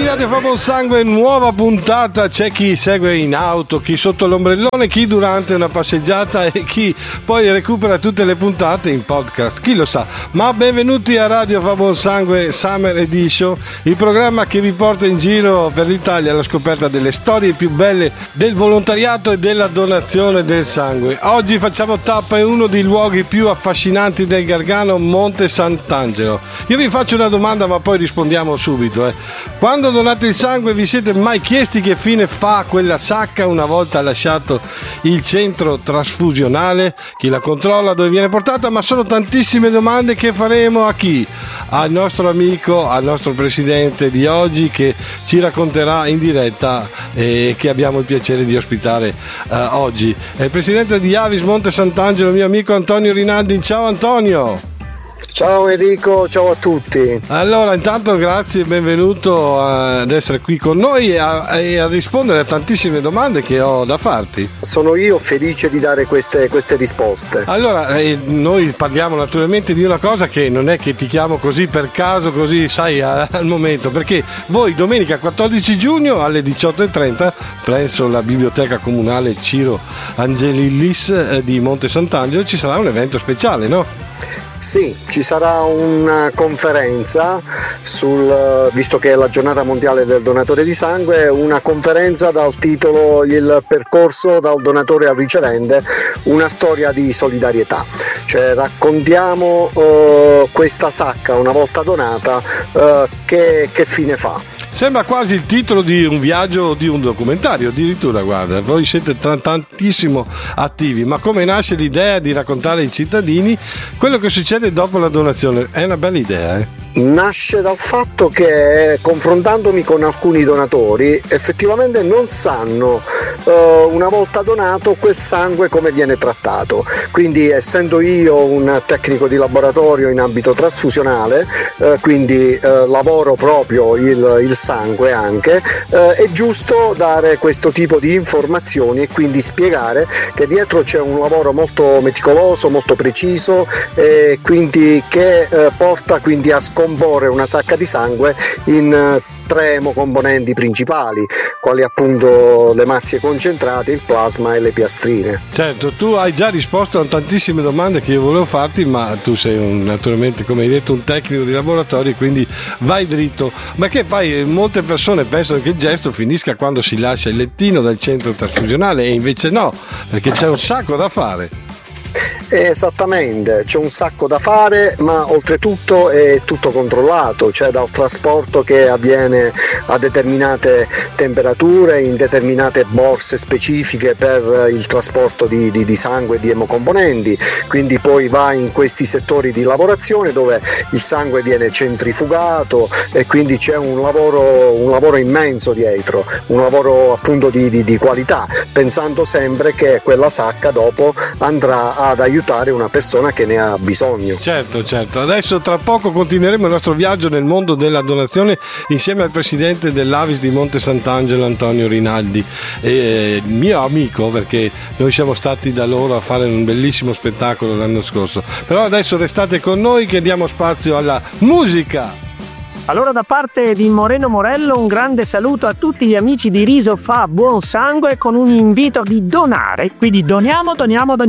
Radio Fa Buon Sangue, nuova puntata. C'è chi segue in auto, chi sotto l'ombrellone, chi durante una passeggiata e chi poi recupera tutte le puntate in podcast, chi lo sa. Ma benvenuti a Radio Fa Buon Sangue Summer Edition, il programma che vi porta in giro per l'Italia alla scoperta delle storie più belle del volontariato e della donazione del sangue. Oggi facciamo tappa in uno dei luoghi più affascinanti del Gargano, Monte Sant'Angelo. Io vi faccio una domanda ma poi rispondiamo subito. Quando donate il sangue vi siete mai chiesti che fine fa quella sacca una volta lasciato il centro trasfusionale? Chi la controlla, dove viene portata? Ma sono tantissime domande che faremo a chi? Al nostro amico, al nostro presidente di oggi, che ci racconterà in diretta e che abbiamo il piacere di ospitare oggi. È il presidente di Avis Monte Sant'Angelo, mio amico Antonio Rinaldi. Ciao Antonio! Ciao Enrico, ciao a tutti. Allora, intanto grazie e benvenuto ad essere qui con noi e a rispondere a tantissime domande che ho da farti. Sono io felice di dare queste risposte. Allora, noi parliamo naturalmente di una cosa che non è che ti chiamo così per caso, così sai al momento, perché voi domenica 14 giugno alle 18:30 presso la biblioteca comunale Ciro Angelillis di Monte Sant'Angelo ci sarà un evento speciale, no? Sì, ci sarà una conferenza visto che è la giornata mondiale del donatore di sangue, una conferenza dal titolo Il percorso dal donatore al ricevente, una storia di solidarietà. Cioè raccontiamo questa sacca una volta donata, che fine fa. Sembra quasi il titolo di un viaggio, di un documentario, addirittura, guarda, voi siete tantissimo attivi, ma come nasce l'idea di raccontare ai cittadini quello che succede dopo la donazione? È una bella idea, eh? Nasce dal fatto che, confrontandomi con alcuni donatori, effettivamente non sanno una volta donato quel sangue come viene trattato. Quindi, essendo io un tecnico di laboratorio in ambito trasfusionale, quindi lavoro proprio il sangue anche, è giusto dare questo tipo di informazioni e quindi spiegare che dietro c'è un lavoro molto meticoloso, molto preciso, e quindi che porta quindi a scomporre una sacca di sangue in tre emocomponenti principali, quali appunto le mazie concentrate, il plasma e le piastrine. Certo, tu hai già risposto a tantissime domande che io volevo farti, ma tu sei naturalmente, come hai detto, un tecnico di laboratorio, quindi vai dritto. Ma che poi molte persone pensano che il gesto finisca quando si lascia il lettino del centro trasfusionale, e invece no, perché c'è un sacco da fare. Esattamente, c'è un sacco da fare, ma oltretutto è tutto controllato, cioè dal trasporto che avviene a determinate temperature, in determinate borse specifiche per il trasporto di sangue e di emocomponenti, quindi poi va in questi settori di lavorazione dove il sangue viene centrifugato e quindi c'è un lavoro immenso dietro, un lavoro appunto di qualità, pensando sempre che quella sacca dopo andrà ad aiutare una persona che ne ha bisogno. Certo, adesso tra poco continueremo il nostro viaggio nel mondo della donazione insieme al presidente dell'Avis di Monte Sant'Angelo, Antonio Rinaldi, mio amico, perché noi siamo stati da loro a fare un bellissimo spettacolo l'anno scorso. Però adesso restate con noi che diamo spazio alla musica. Allora, da parte di Moreno Morello, un grande saluto a tutti gli amici di Riso Fa Buon Sangue con un invito di donare. Quindi doniamo.